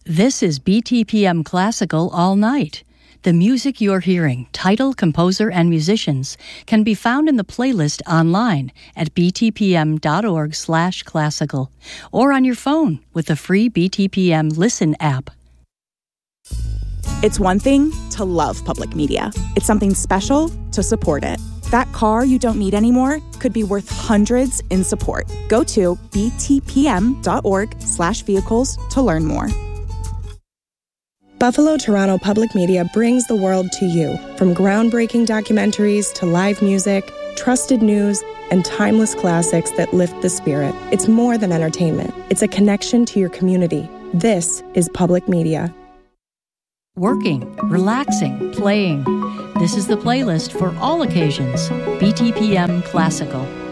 This is BTPM Classical All Night. The music you're hearing, title, composer, and musicians, can be found in the playlist online at btpm.org/classical or on your phone with the free BTPM Listen app. It's one thing to love public media. It's something special to support it. That car you don't need anymore could be worth hundreds in support. Go to btpm.org/vehicles to learn more. Buffalo Toronto Public Media brings the world to you. From groundbreaking documentaries to live music, trusted news, and timeless classics that lift the spirit. It's more than entertainment. It's a connection to your community. This is public media. Working, relaxing, playing. This is the playlist for all occasions. BTPM Classical.